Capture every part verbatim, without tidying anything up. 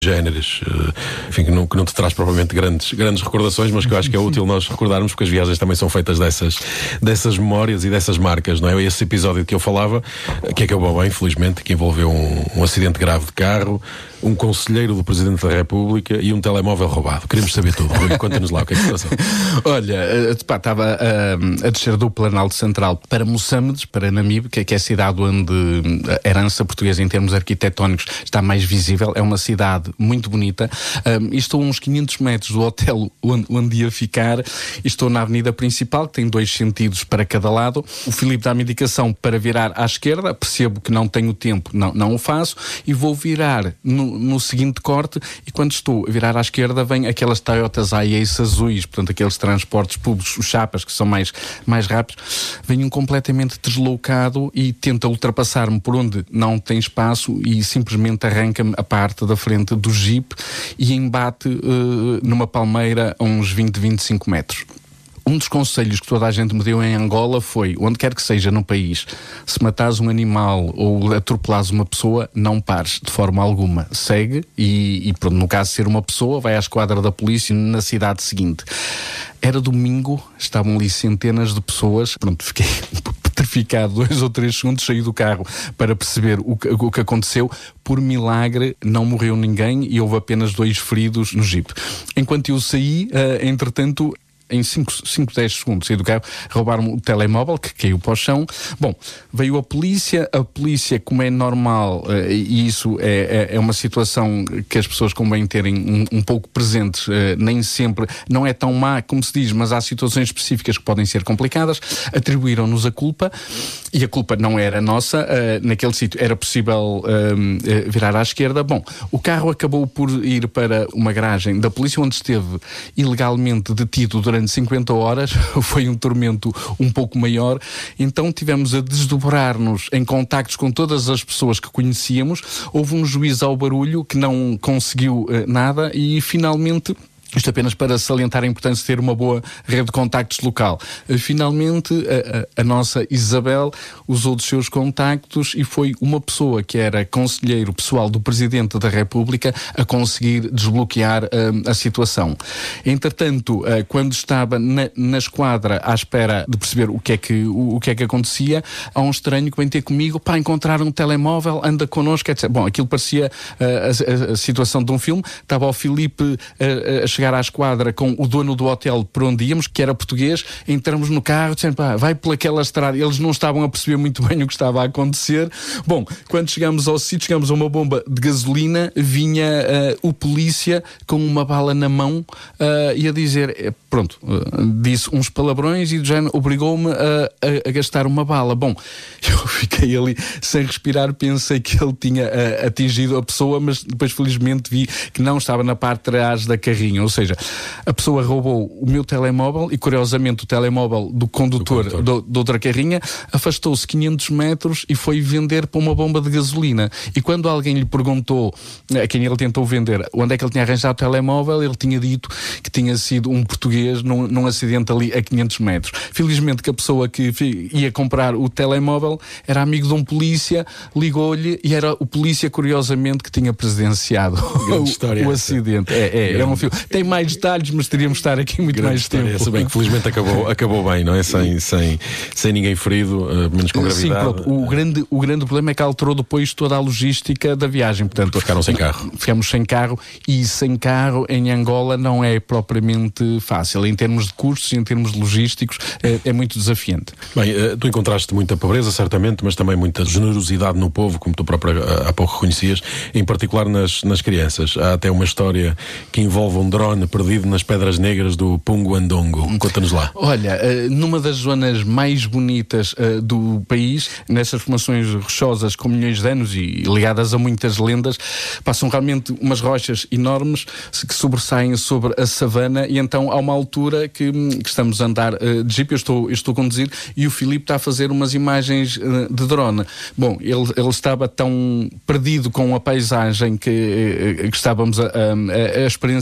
géneros, enfim, que não, que não te traz propriamente grandes, grandes recordações, mas que eu acho que é útil nós recordarmos, porque as viagens também são feitas dessas, dessas memórias e dessas marcas, não é? Esse episódio que eu falava, que acabou bem, infelizmente, que envolveu um, um acidente grave de carro, um conselheiro do Presidente da República e um telemóvel roubado. Queremos saber tudo. Rui, conta-nos lá o que é que se passou. Olha, pá, estava a, a descer do Planalto Central para Moçambique, para Namibe, que é, que é a cidade onde a herança portuguesa em termos arquitetónicos está mais visível. É uma cidade muito bonita. Um, estou a uns quinhentos metros do hotel onde, onde ia ficar. Estou na avenida principal, que tem dois sentidos para cada lado. O Filipe dá-me indicação para virar à esquerda. Percebo que não tenho tempo, não, não o faço. E vou virar no, no seguinte corte. E quando estou a virar à esquerda, vem aquelas Toyotas Ace azuis, portanto, aqueles transportes públicos, os chapas, que são mais, mais rápidos. Vem um completamente deslocado e tenta ultrapassar-me por onde não tem espaço e simplesmente arranca-me a parte da frente do Jeep e embate uh, numa palmeira a uns vinte, vinte e cinco metros. Um dos conselhos que toda a gente me deu em Angola foi, onde quer que seja no país, se matares um animal ou atropelares uma pessoa, não pares de forma alguma. Segue e, e pronto, no caso de ser uma pessoa, vai à esquadra da polícia na cidade seguinte. Era domingo, estavam ali centenas de pessoas, pronto, fiquei petrificado dois ou três segundos, saí do carro para perceber o que, o que aconteceu. Por milagre, não morreu ninguém e houve apenas dois feridos no Jeep. Enquanto eu saí, uh, entretanto, em cinco, dez segundos saí do carro, roubaram-me o telemóvel, que caiu para o chão. Bom, veio a polícia, a polícia, como é normal, uh, e isso é, é, é uma situação que as pessoas convém terem um, um pouco presentes, uh, nem sempre, não é tão má como se diz, mas há situações específicas que podem ser complicadas, atribuíram-nos a culpa, e a culpa não era nossa, uh, naquele sítio era possível uh, uh, virar à esquerda. Bom, o carro acabou por ir para uma garagem da polícia, onde esteve ilegalmente detido durante cinquenta horas, foi um tormento um pouco maior, então tivemos a desdobrar-nos em contactos com todas as pessoas que conhecíamos, houve um juiz ao barulho que não conseguiu uh, nada e finalmente, isto apenas para salientar a importância de ter uma boa rede de contactos local. Finalmente, a, a, a nossa Isabel usou dos seus contactos e foi uma pessoa que era conselheiro pessoal do Presidente da República a conseguir desbloquear uh, a situação. Entretanto, uh, quando estava na, na esquadra à espera de perceber o que é que, o, o que é que acontecia, há um estranho que vem ter comigo para encontrar um telemóvel, anda connosco, etcétera. Bom, aquilo parecia uh, a, a, a situação de um filme. Estava o Filipe uh, a chegar chegar à esquadra com o dono do hotel por onde íamos, que era português, entramos no carro, dizendo, pá, vai por aquela estrada. Eles não estavam a perceber muito bem o que estava a acontecer. Bom, quando chegamos ao sítio, chegamos a uma bomba de gasolina, vinha uh, o polícia com uma bala na mão uh, e a dizer, pronto, uh, disse uns palavrões e do género obrigou-me a, a, a gastar uma bala. Bom, eu fiquei ali sem respirar, pensei que ele tinha uh, atingido a pessoa, mas depois felizmente vi que não estava na parte de trás da carrinha. Ou seja, a pessoa roubou o meu telemóvel e, curiosamente, o telemóvel do condutor, do condutor. Do, de outra carrinha, afastou-se quinhentos metros e foi vender para uma bomba de gasolina. E quando alguém lhe perguntou, a quem ele tentou vender, onde é que ele tinha arranjado o telemóvel, ele tinha dito que tinha sido um português num, num acidente ali a quinhentos metros. Felizmente que a pessoa que ia comprar o telemóvel era amigo de um polícia, ligou-lhe e era o polícia, curiosamente, que tinha presenciado o, o acidente. É, é, é um filme. Tem mais detalhes, mas teríamos de estar aqui muito mais tempo. Se bem que felizmente acabou, acabou bem, não é? Sem, sem, sem ninguém ferido, uh, menos com gravidade. Sim, pronto. O grande, o grande problema é que alterou depois toda a logística da viagem. Portanto, ficaram sem carro. Ficamos sem carro e sem carro em Angola não é propriamente fácil. Em termos de custos, em termos logísticos, é, é muito desafiante. Bem, uh, tu encontraste muita pobreza, certamente, mas também muita generosidade no povo, como tu próprio uh, há pouco reconhecias, em particular nas, nas crianças. Há até uma história que envolve um drone perdido nas Pedras Negras do Punguandongo. Conta-nos lá. Olha, numa das zonas mais bonitas uh, do país, nessas formações rochosas com milhões de anos e ligadas a muitas lendas, passam realmente umas rochas enormes que sobressaem sobre a savana e então há uma altura que, que estamos a andar uh, de jeep, eu estou, eu estou a conduzir e o Filipe está a fazer umas imagens uh, de drone. Bom, ele, ele estava tão perdido com a paisagem que, uh, que estávamos a, a, a experienciar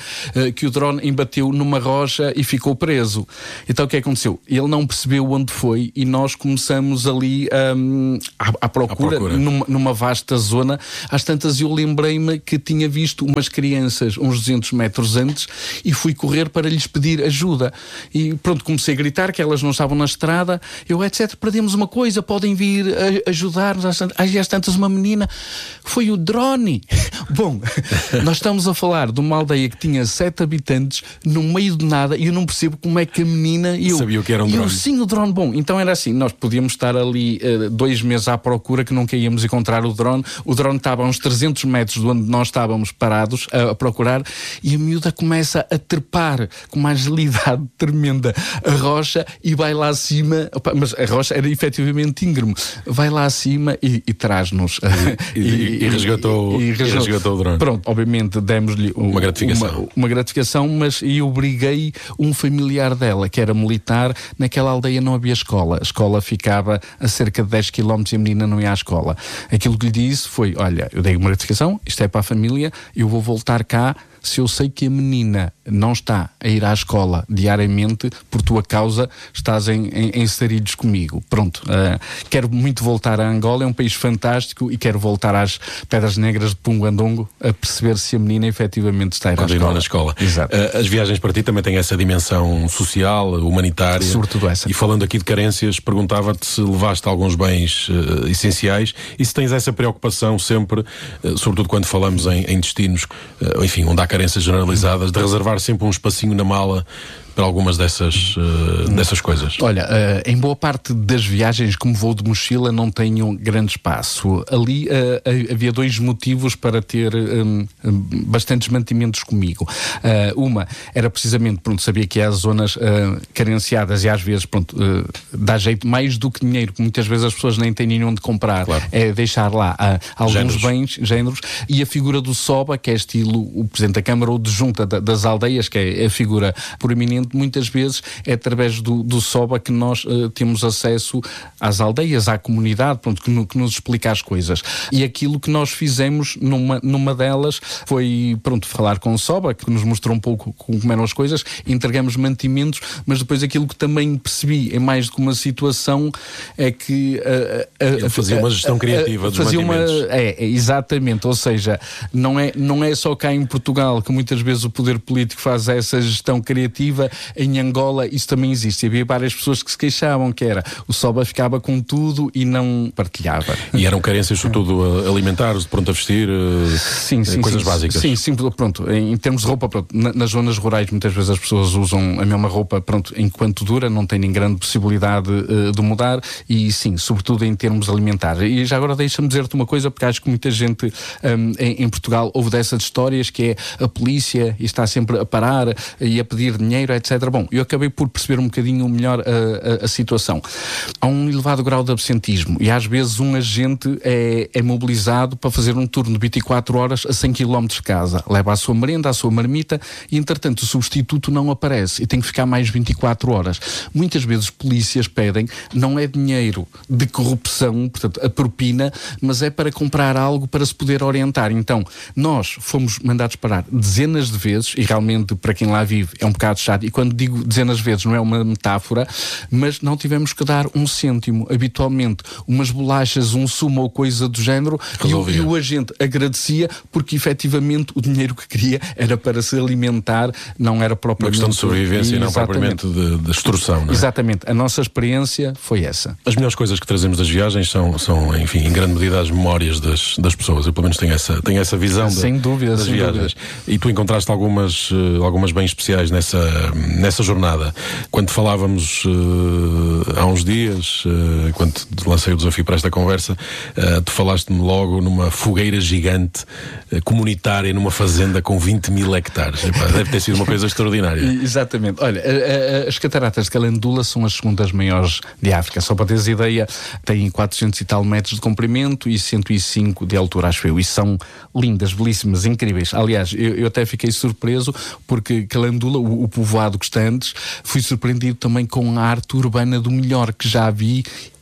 uh, que o drone embateu numa rocha e ficou preso. Então o que aconteceu? Ele não percebeu onde foi e nós começamos ali um, à, à procura, à procura. Numa, numa vasta zona. Às tantas eu lembrei-me que tinha visto umas crianças uns duzentos metros antes e fui correr para lhes pedir ajuda. E pronto, comecei a gritar que elas não estavam na estrada. Eu, etcétera, perdemos uma coisa, podem vir ajudar-nos. Às tantas uma menina, foi o drone. Bom, nós estamos a falar de uma aldeia que tinha sete habitantes no meio de nada e eu não percebo como é que a menina e eu, sabia o que era um eu, drone. Sim, o drone. Bom, então era assim, nós podíamos estar ali uh, dois meses à procura que nunca íamos encontrar o drone. O drone estava a uns trezentos metros de onde nós estávamos parados a, a procurar e a miúda começa a trepar com uma agilidade tremenda a rocha e vai lá acima. Opa, mas a rocha era efetivamente íngreme. Vai lá acima e, e traz-nos. E, e, e, resgatou, e, e, resgatou, e resgatou o drone. Pronto, obviamente demos-lhe um, uma gratificação. Uma, uma gratificação, mas eu obriguei um familiar dela, que era militar, naquela aldeia não havia escola. A escola ficava a cerca de dez quilómetros e a menina não ia à escola. Aquilo que lhe disse foi, olha, eu dei uma gratificação, isto é para a família, eu vou voltar cá se eu sei que a menina não está a ir à escola diariamente, por tua causa estás em, em, em sarilhos comigo. Pronto, uh, quero muito voltar a Angola, é um país fantástico e quero voltar às Pedras Negras de Pungandongo a perceber se a menina efetivamente está a ir à escola. na escola. Exato. Uh, as viagens para ti também têm essa dimensão social, humanitária. Sobretudo essa. E falando aqui de carências, perguntava-te se levaste alguns bens uh, essenciais e se tens essa preocupação sempre, uh, sobretudo quando falamos em, em destinos, uh, enfim, onde há carências generalizadas, de reservar sempre um espacinho na mala para algumas dessas, uh, dessas coisas. Olha, uh, em boa parte das viagens, como vou de mochila, não tenho grande espaço. Ali uh, havia dois motivos para ter um, bastantes mantimentos comigo. Uh, uma era precisamente, pronto, sabia que há zonas uh, carenciadas e às vezes, pronto, uh, dá jeito mais do que dinheiro, que muitas vezes as pessoas nem têm nenhum de comprar. Claro. É deixar lá uh, alguns géneros. bens, géneros, e a figura do Soba, que é estilo o Presidente da Câmara ou de Junta da, das Aldeias, que é a figura proeminente. Muitas vezes é através do, do Soba que nós uh, temos acesso às aldeias, à comunidade, pronto, que, no, que nos explica as coisas. E aquilo que nós fizemos numa, numa delas foi, pronto, falar com o Soba, que nos mostrou um pouco como eram as coisas, entregamos mantimentos, mas depois aquilo que também percebi em mais do que uma situação é que uh, uh, ele fazia uma gestão criativa uh, uh, dos fazia mantimentos. Uma, é, é, exatamente, ou seja, não é, não é só cá em Portugal que muitas vezes o poder político faz essa gestão criativa. Em Angola isso também existe. E havia várias pessoas que se queixavam que era o Soba ficava com tudo e não partilhava. E eram carências sobretudo alimentares, de pronto a vestir, sim, sim, coisas sim, básicas. Sim, sim, pronto. Em termos de roupa, pronto, nas zonas rurais muitas vezes as pessoas usam a mesma roupa, pronto, enquanto dura, não têm grande possibilidade uh, de mudar e sim, sobretudo em termos alimentares. E já agora deixa-me dizer-te uma coisa, porque acho que muita gente um, em, em Portugal ouve dessas histórias que é a polícia e está sempre a parar e a pedir dinheiro, etcétera. Bom, eu acabei por perceber um bocadinho melhor a, a, a situação. Há um elevado grau de absentismo e às vezes um agente é, é mobilizado para fazer um turno de vinte e quatro horas a cem quilómetros de casa. Leva a sua merenda, a sua marmita e, entretanto, o substituto não aparece e tem que ficar mais vinte e quatro horas. Muitas vezes polícias pedem, não é dinheiro de corrupção, portanto, a propina, mas é para comprar algo para se poder orientar. Então, nós fomos mandados parar dezenas de vezes e realmente, para quem lá vive, é um bocado chato. E quando digo dezenas de vezes, não é uma metáfora, mas não tivemos que dar um cêntimo. Habitualmente, umas bolachas, um sumo ou coisa do género, e o, e o agente agradecia porque, efetivamente, o dinheiro que queria era para se alimentar, não era propriamente... Uma questão de sobrevivência e não propriamente de, de extorsão, não é? Exatamente. A nossa experiência foi essa. As melhores coisas que trazemos das viagens são, são enfim, em grande medida as memórias das, das pessoas. Eu, pelo menos, tenho essa, tenho essa visão de, sem dúvida, das sem viagens. Dúvida. E tu encontraste algumas, uh, algumas bem especiais nessa, nessa jornada. Quando falávamos uh, há uns dias, uh, quando lancei o desafio para esta conversa, uh, tu falaste-me logo numa fogueira gigante uh, comunitária numa fazenda com vinte mil hectares. Epá, deve ter sido uma coisa extraordinária. Exatamente. Olha, a, a, as cataratas de Calendula são as segundas maiores de África. Só para teres ideia, têm quatrocentos e tal metros de comprimento e cento e cinco de altura, acho eu. E são lindas, belíssimas, incríveis. Aliás, eu, eu até fiquei surpreso porque Calendula, o, o povoado que está antes, fui surpreendido também com a arte urbana do melhor que já vi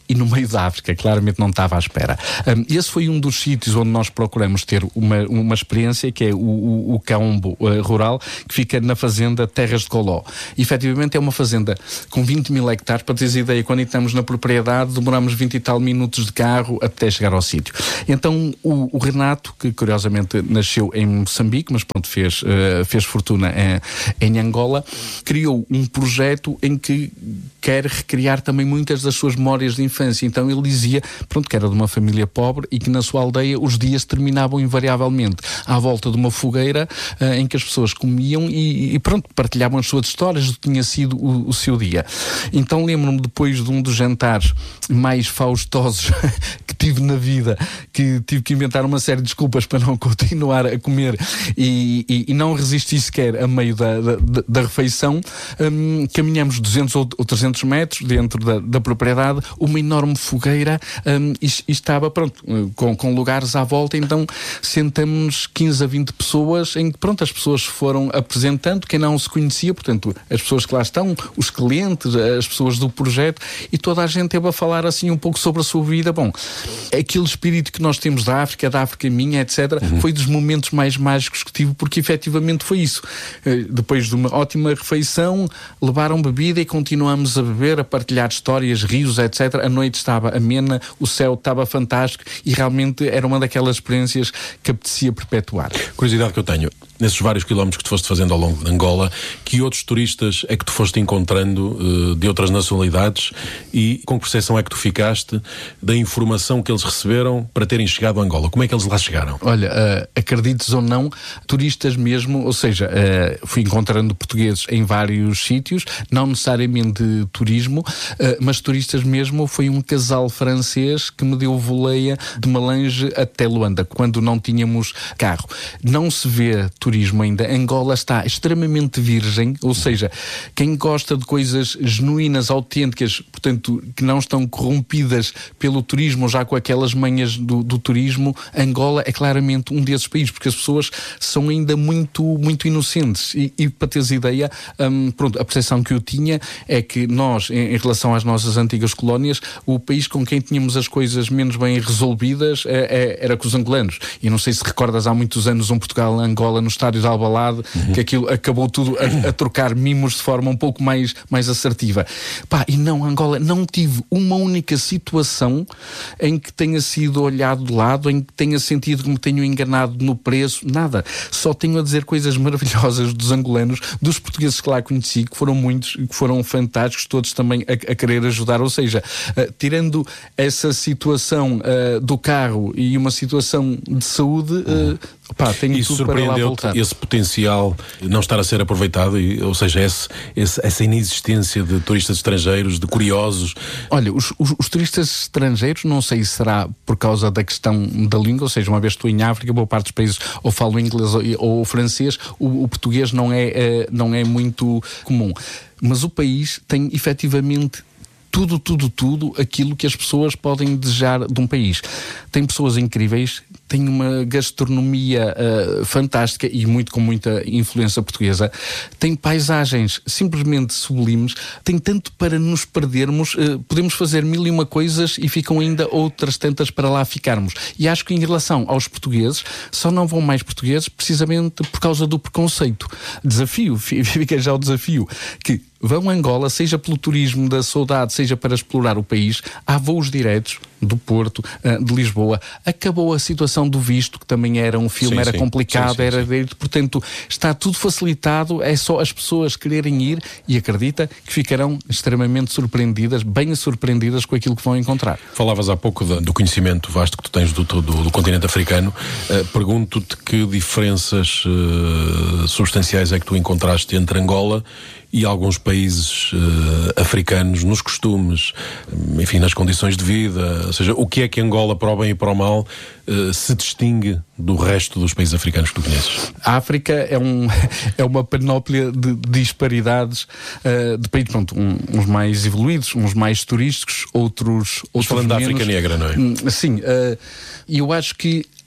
e no meio da África, claramente não estava à espera. Um, esse foi um dos sítios onde nós procuramos ter uma, uma experiência, que é o, o, o Kaombo uh, rural, que fica na fazenda Terras de Coló. E, efetivamente é uma fazenda com vinte mil hectares. Para teres ideia, quando entramos na propriedade demoramos vinte e tal minutos de carro até chegar ao sítio. Então o, o Renato, que curiosamente nasceu em Moçambique, mas pronto, fez, uh, fez fortuna em, em Angola, criou um projeto em que quer recriar também muitas das suas memórias de infância. Então ele dizia, pronto, que era de uma família pobre e que na sua aldeia os dias terminavam invariavelmente à volta de uma fogueira uh, em que as pessoas comiam e, e pronto, partilhavam as suas histórias do que tinha sido o, o seu dia. Então lembro-me, depois de um dos jantares mais faustosos que tive na vida, que tive que inventar uma série de desculpas para não continuar a comer e, e, e não resisti sequer a meio da, da, da refeição. Um, caminhamos duzentos ou trezentos metros dentro da, da propriedade, uma enorme fogueira, um, e, e estava, pronto, com, com lugares à volta. Então sentamos quinze a vinte pessoas, em que, pronto, as pessoas foram apresentando, quem não se conhecia, portanto, as pessoas que lá estão, os clientes, as pessoas do projeto, e toda a gente teve a falar assim um pouco sobre a sua vida. Bom, aquele espírito que nós temos da África, da África minha, etcétera, uhum. foi dos momentos mais mágicos que tive, porque efetivamente foi isso. Depois de uma ótima refeição, levaram bebida e continuamos a beber, a partilhar histórias, rios, etcétera. A noite estava amena, o céu estava fantástico e realmente era uma daquelas experiências que apetecia perpetuar. Curiosidade que eu tenho, nesses vários quilómetros que tu foste fazendo ao longo de Angola, que outros turistas é que tu foste encontrando uh, de outras nacionalidades, e com que percepção é que tu ficaste da informação que eles receberam para terem chegado a Angola? Como é que eles lá chegaram? Olha, uh, acredites ou não, turistas mesmo, ou seja, uh, fui encontrando portugueses em vários sítios, não necessariamente turismo, uh, mas turistas mesmo. Foi um casal francês que me deu voleia de Malange até Luanda, quando não tínhamos carro. Não se vê turismo ainda. Angola está extremamente virgem, ou seja, quem gosta de coisas genuínas, autênticas, portanto, que não estão corrompidas pelo turismo, já com aquelas manhas do, do turismo, Angola é claramente um desses países, porque as pessoas são ainda muito, muito inocentes. E, e para teres ideia, hum, pronto, a percepção que eu tinha é que nós, em, em relação às nossas antigas colónias, o país com quem tínhamos as coisas menos bem resolvidas é, é, era com os angolanos. E não sei se recordas, há muitos anos, um Portugal-Angola no estádio de Albalade, uhum. que aquilo acabou tudo a, a trocar mimos de forma um pouco mais, mais assertiva. Pá, e não, Angola, não tive uma única situação em que tenha sido olhado de lado, em que tenha sentido que me tenho enganado no preço, nada. Só tenho a dizer coisas maravilhosas dos angolanos, dos portugueses que lá conheci, que foram muitos, que foram fantásticos, todos também a, a querer ajudar. Ou seja, uh, tirando essa situação uh, do carro e uma situação de saúde, uh, pá, tenho Isso tudo para lá voltar. Esse potencial não estar a ser aproveitado, e, ou seja, esse, esse, essa inexistência de turistas estrangeiros, de curiosos? Olha, os, os, os turistas estrangeiros, não sei se será por causa da questão da língua, ou seja, uma vez estou em África, boa parte dos países ou falo inglês ou, ou francês, o, o português não é, é, não é muito comum. Mas o país tem efetivamente tudo, tudo, tudo aquilo que as pessoas podem desejar de um país. Tem pessoas incríveis, tem uma gastronomia uh, fantástica e muito com muita influência portuguesa, tem paisagens simplesmente sublimes, tem tanto para nos perdermos, uh, podemos fazer mil e uma coisas e ficam ainda outras tantas para lá ficarmos. E acho que em relação aos portugueses, só não vão mais portugueses precisamente por causa do preconceito. Desafio, fica já o desafio, que vão a Angola, seja pelo turismo da saudade, seja para explorar o país, há voos diretos do Porto, de Lisboa. Acabou a situação do visto, que também era um filme, sim, era sim. complicado, sim, sim, era direito, portanto está tudo facilitado, é só as pessoas quererem ir, e acredita que ficarão extremamente surpreendidas, bem surpreendidas com aquilo que vão encontrar. Falavas há pouco de, do conhecimento vasto que tu tens do, do, do continente africano. Uh, pergunto-te que diferenças uh, substanciais é que tu encontraste entre Angola e alguns países uh, africanos, nos costumes, enfim, nas condições de vida. Ou seja, o que é que Angola, para o bem e para o mal, uh, se distingue do resto dos países africanos que tu conheces? A África é, um, é uma panóplia de disparidades uh, de países, pronto, um, uns mais evoluídos, uns mais turísticos, outros, outros falando menos. Da África Negra, não é? Sim, e uh, eu acho que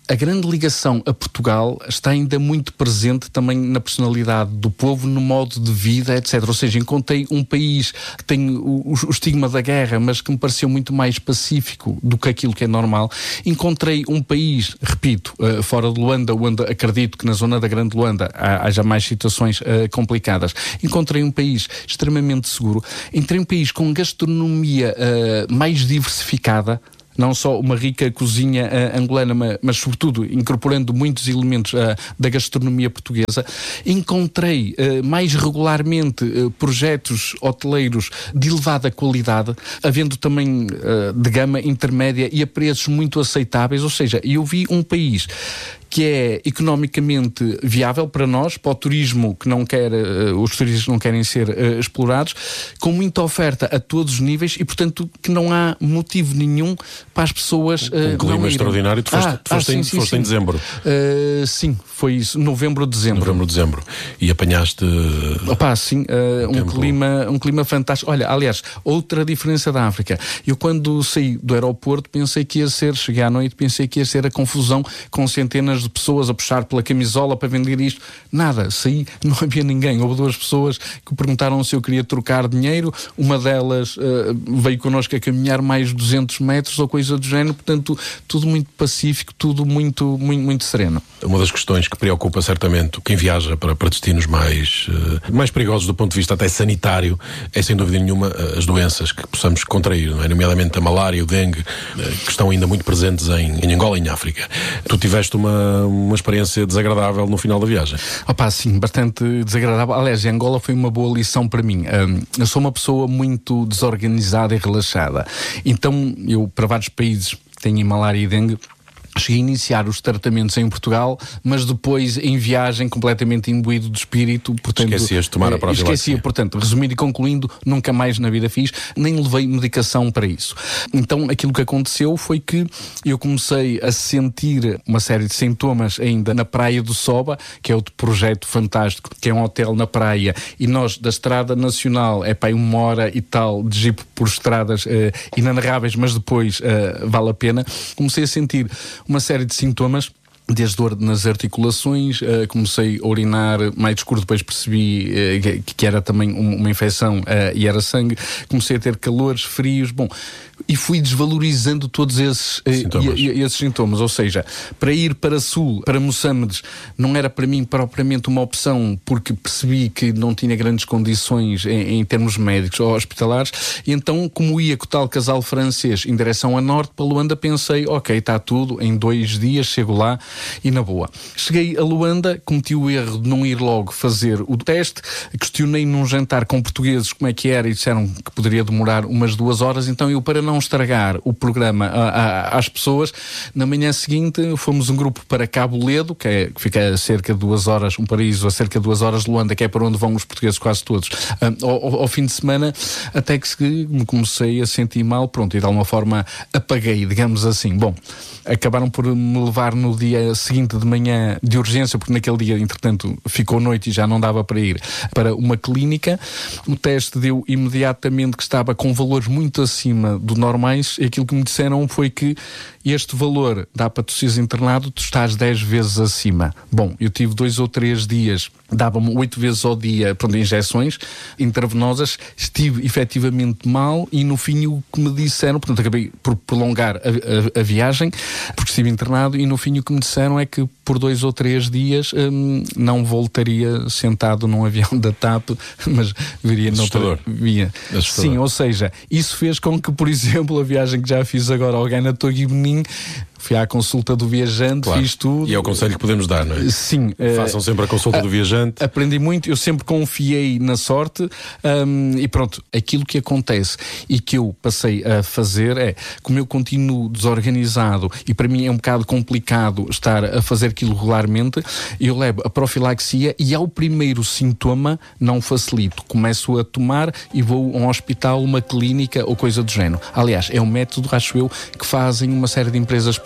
a grande ligação a Portugal está ainda muito presente também na personalidade do povo, no modo de vida, etcétera. Ou seja, encontrei um país que tem o, o estigma da guerra, mas que me pareceu muito mais pacífico do que aquilo que é normal. Encontrei um país, repito, uh, fora de Luanda, onde acredito que na zona da Grande Luanda há, haja mais situações uh, complicadas. Encontrei um país extremamente seguro. Entrei um país com gastronomia uh, mais diversificada, não só uma rica cozinha uh, angolana, mas, mas sobretudo incorporando muitos elementos uh, da gastronomia portuguesa. Encontrei uh, mais regularmente uh, projetos hoteleiros de elevada qualidade, havendo também uh, de gama intermédia e a preços muito aceitáveis. Ou seja, eu vi um país que é economicamente viável para nós, para o turismo que não quer, uh, os turistas não querem ser uh, explorados, com muita oferta a todos os níveis e, portanto, que não há motivo nenhum para as pessoas uh, um clima não extraordinário. Tu foste, ah, tu foste, ah, em, sim, foste sim, em sim. dezembro. Uh, sim, foi isso, novembro, dezembro. Novembro, dezembro. E apanhaste... Opa, sim, uh, um, tempo... clima, um clima fantástico. Olha, aliás, outra diferença da África. Eu, quando saí do aeroporto, pensei que ia ser, cheguei à noite, pensei que ia ser a confusão com centenas de pessoas a puxar pela camisola para vender isto. Nada, saí, não havia ninguém. Houve duas pessoas que perguntaram se eu queria trocar dinheiro. Uma delas uh, veio connosco a caminhar mais duzentos metros ou coisa do género. Portanto, tudo muito pacífico, tudo muito, muito, muito sereno. Uma das questões que preocupa certamente quem viaja para, para destinos mais, uh, mais perigosos do ponto de vista até sanitário é, sem dúvida nenhuma, as doenças que possamos contrair, não é? Nomeadamente a malária, o dengue, uh, que estão ainda muito presentes em, em Angola e em África. Tu tiveste uma, uma experiência desagradável no final da viagem. Opa, sim, bastante desagradável. Aliás, em Angola foi uma boa lição para mim. Um, eu sou uma pessoa muito desorganizada e relaxada. Então, eu, para vários países, tenho malária e dengue, cheguei a iniciar os tratamentos em Portugal, mas depois em viagem completamente imbuído de espírito, portanto... Esquecias de tomar a profilaxia. Esquecia, portanto, resumindo e concluindo, nunca mais na vida fiz, nem levei medicação para isso. Então, aquilo que aconteceu foi que eu comecei a sentir uma série de sintomas ainda na Praia do Soba, que é outro projeto fantástico, que é um hotel na praia, e nós, da Estrada Nacional, é para aí uma hora e tal de jeep por estradas uh, inanarráveis, mas depois uh, vale a pena. Comecei a sentir uma série de sintomas, desde dor nas articulações, uh, comecei a urinar mais escuro, depois percebi uh, que, que era também um, uma infecção uh, e era sangue, comecei a ter calores, frios, bom, e fui desvalorizando todos esses, uh, sintomas. E, e, esses sintomas, ou seja, para ir para Sul, para Moçambique, não era para mim propriamente uma opção, porque percebi que não tinha grandes condições em, em termos médicos ou hospitalares, e então, como ia com o tal casal francês em direção a norte, para Luanda, pensei, ok, está tudo, em dois dias chego lá, e na boa. Cheguei a Luanda, cometi o erro de não ir logo fazer o teste, questionei num jantar com portugueses como é que era e disseram que poderia demorar umas duas horas, então eu, para não estragar o programa a, a, às pessoas, na manhã seguinte fomos um grupo para Cabo Ledo, que, é, que fica a cerca de duas horas, um paraíso a cerca de duas horas de Luanda, que é para onde vão os portugueses quase todos, um, ao, ao fim de semana, até que me comecei a sentir mal, pronto, e de alguma forma apaguei, digamos assim. Bom, acabaram por me levar no dia seguinte de manhã de urgência, porque naquele dia, entretanto, ficou noite e já não dava para ir, para uma clínica. O teste deu imediatamente que estava com valores muito acima do normais, e aquilo que me disseram foi que este valor dá para tu seres internado, tu estás dez vezes acima. Bom, eu tive dois ou três dias, dava-me oito vezes ao dia, pronto, injeções intravenosas, estive efetivamente mal, e no fim o que me disseram, portanto acabei por prolongar a, a, a viagem, porque estive internado, e no fim o que me disseram é que por dois ou três dias hum, não voltaria sentado num avião da TAP, mas viria noutra via. Assustador. Sim, ou seja, isso fez com que, por exemplo, a viagem que já fiz agora ao Ghana Togo e Benin, fui à consulta do viajante, claro, fiz tudo. E é o conselho que podemos dar, não é? Sim. Façam uh, sempre a consulta uh, do viajante. Aprendi muito, eu sempre confiei na sorte, um, e pronto, aquilo que acontece e que eu passei a fazer é, como eu continuo desorganizado e para mim é um bocado complicado estar a fazer aquilo regularmente, eu levo a profilaxia e ao primeiro sintoma não facilito, começo a tomar e vou a um hospital, uma clínica ou coisa do género. Aliás, é um método, acho eu, que fazem uma série de empresas portuguesas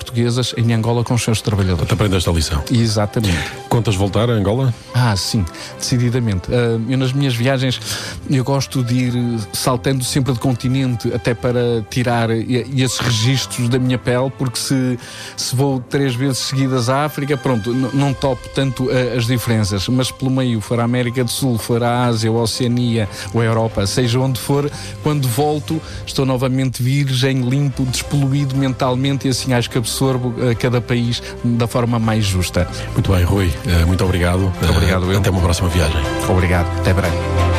portuguesas em Angola com os seus trabalhadores. Tu aprendeste a lição. Exatamente. Contas voltar a Angola? Ah, sim, decididamente. Uh, eu nas minhas viagens, eu gosto de ir saltando sempre de continente, até para tirar esses registros da minha pele, porque se, se vou três vezes seguidas à África, pronto, n- não topo tanto uh, as diferenças, mas pelo meio, for a América do Sul, for a Ásia, ou a Oceania, ou a Europa, seja onde for, quando volto, estou novamente virgem, limpo, despoluído mentalmente, e assim acho que absorvo uh, cada país da forma mais justa. Muito bem, Rui, uh, muito obrigado. Muito obrigado, uh, eu. Até uma próxima viagem. Obrigado, até breve.